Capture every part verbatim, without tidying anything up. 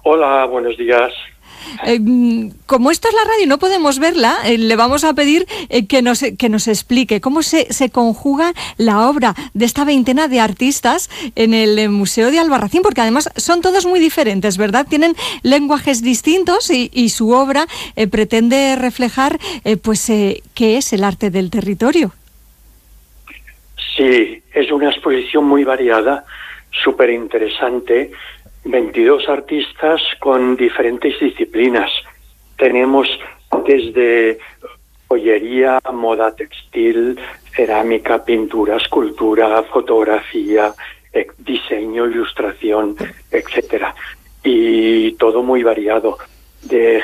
Hola, buenos días. Eh, como esto es la radio y no podemos verla, eh, le vamos a pedir eh, que, nos, que nos explique cómo se, se conjuga la obra de esta veintena de artistas en el eh, Museo de Albarracín, porque además son todos muy diferentes, ¿verdad? Tienen lenguajes distintos y, y su obra eh, pretende reflejar eh, pues eh, qué es el arte del territorio. Sí, es una exposición muy variada, súper interesante. veintidós artistas con diferentes disciplinas. Tenemos desde joyería, moda textil, cerámica, pintura, escultura, fotografía, eh, diseño, ilustración, etcétera. Y todo muy variado. De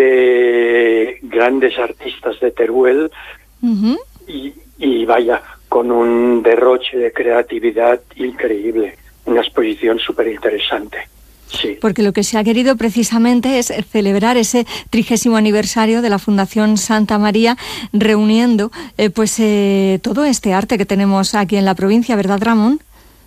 gente, grandes artistas de Teruel, uh-huh. y, y vaya, con un derroche de creatividad increíble. Una exposición súper interesante. Sí. Porque lo que se ha querido precisamente es celebrar ese trigésimo aniversario de la Fundación Santa María, reuniendo eh, pues eh, todo este arte que tenemos aquí en la provincia, ¿verdad, Ramón?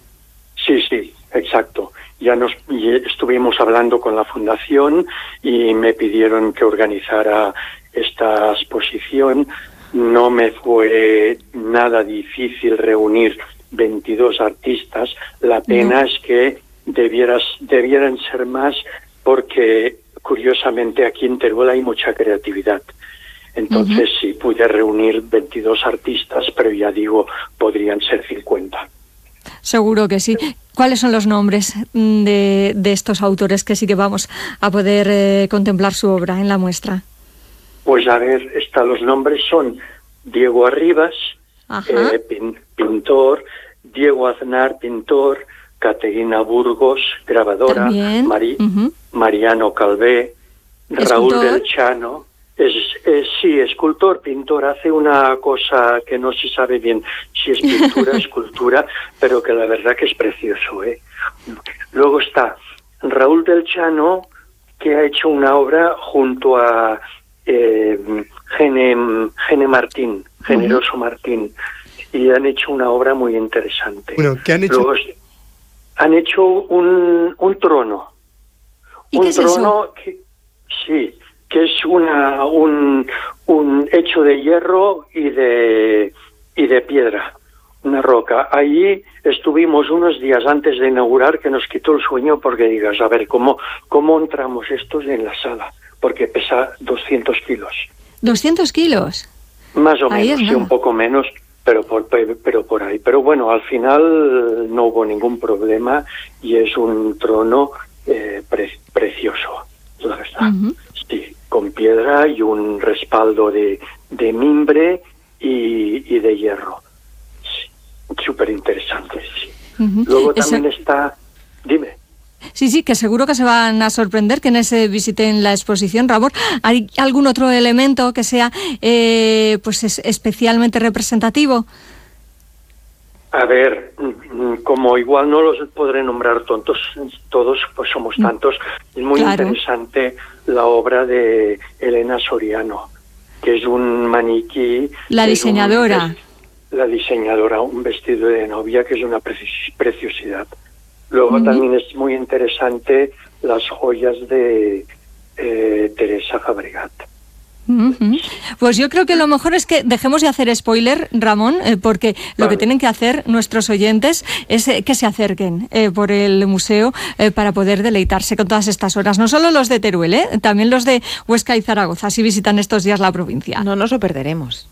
Sí, sí, exacto. Ya nos y estuvimos hablando con la Fundación y me pidieron que organizara esta exposición. No me fue nada difícil reunir veintidós artistas. La pena no. es que debieras, debieran ser más, porque curiosamente aquí en Teruel hay mucha creatividad. Entonces uh-huh. sí, pude reunir veintidós artistas, pero ya digo, podrían ser cincuenta. Seguro que sí. ¿Cuáles son los nombres de, de estos autores que sí que vamos a poder eh, contemplar su obra en la muestra? Pues a ver, está, los nombres son Diego Arribas, eh, pin, pintor, Diego Aznar, pintor, Caterina Burgos, grabadora, Mari, uh-huh. Mariano Calvé, Raúl del Chano, es, es, sí, escultor, pintor, hace una cosa que no se sabe bien si es pintura, escultura, pero que la verdad que es precioso, ¿eh? Luego está Raúl del Chano, que ha hecho una obra junto a eh, Gene, Gene Martín, Generoso uh-huh. Martín, y han hecho una obra muy interesante. Bueno, ¿qué han hecho? Luego, han hecho un, un trono. ¿Y un qué es trono eso? Que, sí, que es una un, un hecho de hierro y de y de piedra, una roca. Allí estuvimos unos días antes de inaugurar, que nos quitó el sueño, porque digas, a ver, ¿cómo, cómo entramos estos en la sala? Porque pesa doscientos kilos. ¿doscientos kilos? Más o ahí menos, sí, un poco menos, pero por, pero por ahí. Pero bueno, al final no hubo ningún problema y es un trono eh, pre, precioso, la verdad. Uh-huh. Sí, con piedra y un respaldo de, de mimbre y, y de hierro. Sí, súper interesante, sí. Uh-huh. Luego también Eso... está... Dime. Sí, sí, que seguro que se van a sorprender quienes eh, visiten la exposición. Ramón, ¿hay algún otro elemento que sea eh, pues es especialmente representativo? A ver, como igual no los podré nombrar tontos, todos, pues somos tantos. Es muy claro. interesante la obra de Elena Soriano, que es un maniquí. La diseñadora. Un, es la diseñadora, un vestido de novia que es una preci- preciosidad. Luego uh-huh. también es muy interesante las joyas de eh, Teresa Fabregat. Uh-huh. Pues yo creo que lo mejor es que dejemos de hacer spoiler, Ramón, eh, porque vale. lo que tienen que hacer nuestros oyentes es eh, que se acerquen eh, por el museo eh, para poder deleitarse con todas estas horas. No solo los de Teruel, eh, también los de Huesca y Zaragoza, si visitan estos días la provincia. No nos lo perderemos.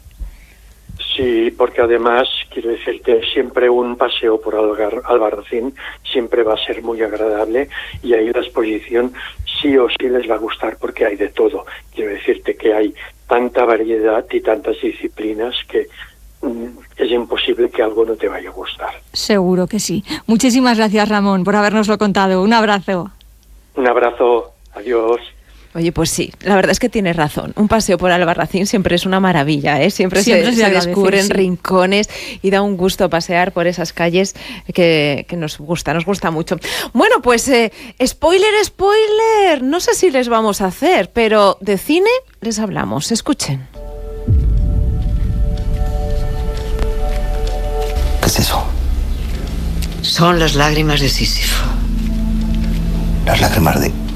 Sí, porque además, quiero decirte, siempre un paseo por Algar, Albarracín siempre va a ser muy agradable, y ahí la exposición sí o sí les va a gustar, porque hay de todo. Quiero decirte que hay tanta variedad y tantas disciplinas que mm, es imposible que algo no te vaya a gustar. Seguro que sí. Muchísimas gracias, Ramón, por habernoslo contado. Un abrazo. Un abrazo. Adiós. Oye, pues sí, la verdad es que tienes razón. Un paseo por Albarracín siempre es una maravilla, ¿eh? Siempre, siempre se, se, se agradece, descubren sí. rincones y da un gusto pasear por esas calles que, que nos gusta, nos gusta mucho. Bueno, pues eh, spoiler, spoiler, no sé si les vamos a hacer, pero de cine les hablamos. Escuchen. ¿Qué es eso? Son las lágrimas de Sísifo. ¿Las lágrimas de